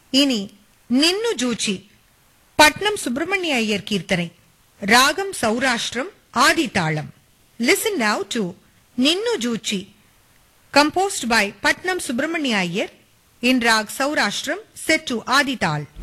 இனி நின்னு ஜூச்சி பட்னம் சுப்பிரமணிய ஐயர் கீர்த்தனை ராகம் சௌராஷ்டிரம் ஆதி தாளம். Listen now to Ninnu Juchi composed by Patnam Subramanya Iyer in Rag Saurashtram set to Adi Tal.